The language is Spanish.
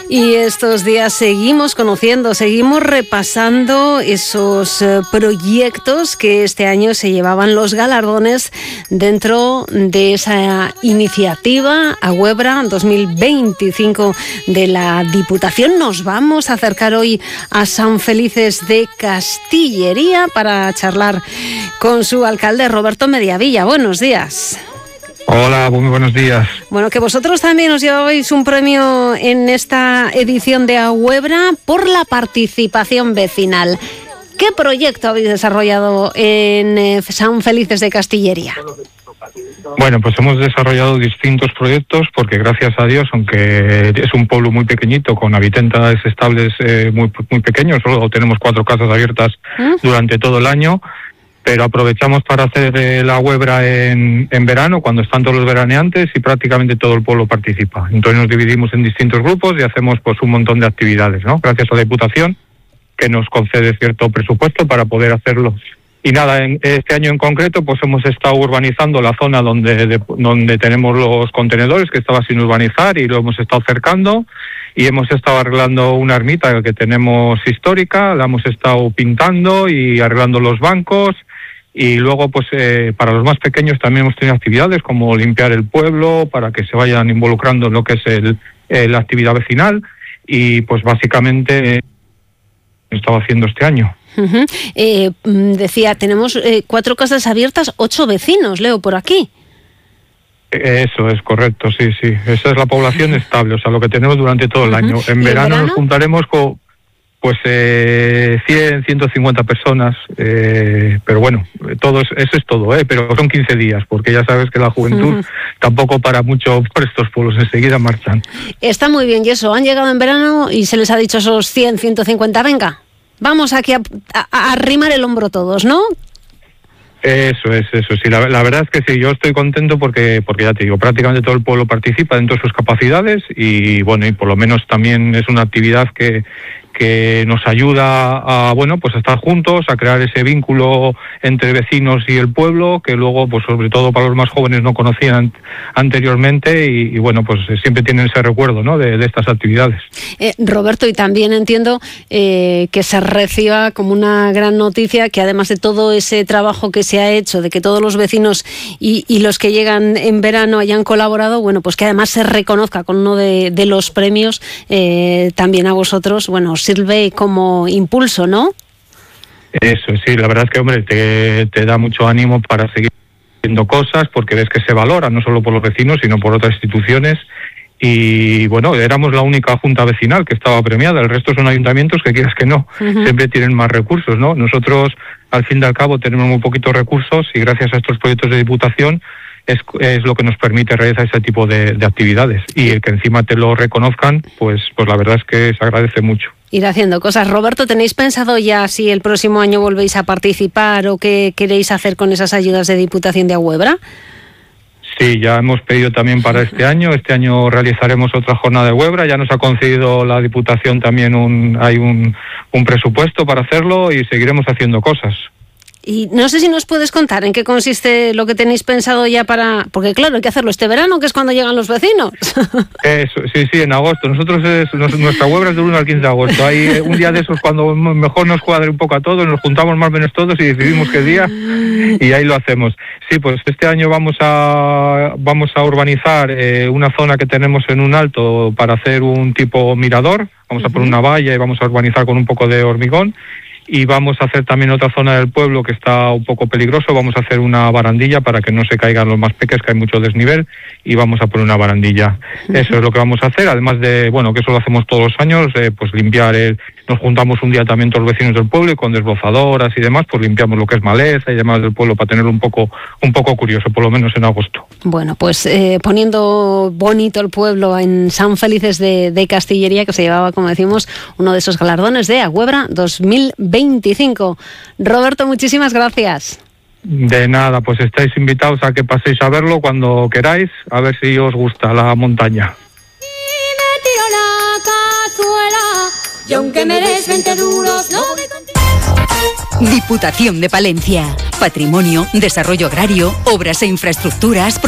Y estos días seguimos conociendo, seguimos repasando esos proyectos que este año se llevaban los galardones dentro de esa iniciativa AWEBRA 2025 de la Diputación. Nos vamos a acercar hoy a San Felices de Castillería para charlar con su alcalde Roberto Mediavilla. Buenos días. Hola, muy buenos días. Bueno, que vosotros también os llevabais un premio en esta edición de AWEBRA por la participación vecinal. ¿Qué proyecto habéis desarrollado en San Felices de Castillería? Bueno, pues hemos desarrollado distintos proyectos porque gracias a Dios, aunque es un pueblo muy pequeñito con habitantes estables muy pequeños, solo tenemos 4 casas abiertas durante todo el año, pero aprovechamos para hacer la AWEBRA en verano, cuando están todos los veraneantes y prácticamente todo el pueblo participa. Entonces nos dividimos en distintos grupos y hacemos pues un montón de actividades, ¿no? Gracias a la Diputación, que nos concede cierto presupuesto para poder hacerlo. Y nada, este año en concreto pues hemos estado urbanizando la zona donde tenemos los contenedores, que estaba sin urbanizar, y lo hemos estado cercando, y hemos estado arreglando una ermita que tenemos histórica, la hemos estado pintando y arreglando los bancos. Y luego, pues para los más pequeños también hemos tenido actividades como limpiar el pueblo, para que se vayan involucrando en lo que es la actividad vecinal. Y pues básicamente estaba haciendo este año. Decía, tenemos 4 casas abiertas, 8 vecinos, leo por aquí. Eso es correcto, sí. Esa es la población estable, o sea, lo que tenemos durante todo el año. En verano nos juntaremos con 100, 150 personas, pero bueno, eso es todo, pero son 15 días, porque ya sabes que la juventud tampoco para mucho por estos pueblos, enseguida marchan. Está muy bien, y eso, han llegado en verano y se les ha dicho esos 100, 150, venga, vamos aquí a arrimar el hombro todos, ¿no? Eso, sí, la verdad es que sí, yo estoy contento porque ya te digo, prácticamente todo el pueblo participa dentro de sus capacidades y bueno, y por lo menos también es una actividad que nos ayuda a estar juntos, a crear ese vínculo entre vecinos y el pueblo, que luego, pues sobre todo para los más jóvenes, no conocían anteriormente y bueno, pues siempre tienen ese recuerdo, ¿no?, de estas actividades. Roberto, y también entiendo que se reciba como una gran noticia que además de todo ese trabajo que se ha hecho, de que todos los vecinos y los que llegan en verano hayan colaborado, bueno, pues que además se reconozca con uno de los premios también a vosotros, bueno, os sirve como impulso, ¿no? Eso, sí, la verdad es que, hombre, te da mucho ánimo para seguir haciendo cosas, porque ves que se valora, no solo por los vecinos, sino por otras instituciones. Y bueno, éramos la única junta vecinal que estaba premiada, el resto son ayuntamientos que quieras que no, siempre tienen más recursos, ¿no? Nosotros, al fin y al cabo, tenemos muy poquitos recursos y gracias a estos proyectos de Diputación es lo que nos permite realizar ese tipo de actividades. Y el que encima te lo reconozcan, pues la verdad es que se agradece mucho. Ir haciendo cosas. Roberto, ¿tenéis pensado ya si el próximo año volvéis a participar o qué queréis hacer con esas ayudas de Diputación de AWEBRA? Sí, ya hemos pedido también para este año. Este año realizaremos otra jornada de AWEBRA. Ya nos ha concedido la Diputación también hay un presupuesto para hacerlo y seguiremos haciendo cosas. Y no sé si nos puedes contar en qué consiste lo que tenéis pensado ya porque claro, hay que hacerlo este verano, que es cuando llegan los vecinos. Eso, sí, en agosto. Nuestra AWEBRA es del 1 al 15 de agosto. Hay un día de esos cuando mejor nos cuadre un poco a todos, nos juntamos más o menos todos y decidimos qué día y ahí lo hacemos. Sí, pues este año vamos a urbanizar una zona que tenemos en un alto para hacer un tipo mirador. Vamos a poner una valla y vamos a urbanizar con un poco de hormigón. Y vamos a hacer también otra zona del pueblo que está un poco peligroso. Vamos a hacer una barandilla para que no se caigan los más pequeños, que hay mucho desnivel, y vamos a poner una barandilla. Eso es lo que vamos a hacer, además de, bueno, que eso lo hacemos todos los años, pues limpiar nos juntamos un día también todos los vecinos del pueblo y con desbrozadoras y demás, pues limpiamos lo que es maleza y demás del pueblo para tenerlo un poco curioso, por lo menos en agosto. Bueno, pues poniendo bonito el pueblo en San Felices de Castillería, que se llevaba, como decimos, uno de esos galardones de AWEBRA 2025. Roberto, muchísimas gracias. De nada, pues estáis invitados a que paséis a verlo cuando queráis, a ver si os gusta la montaña. Y aunque me des 20 duros, no me... Diputación de Palencia. Patrimonio, desarrollo agrario, obras e infraestructuras,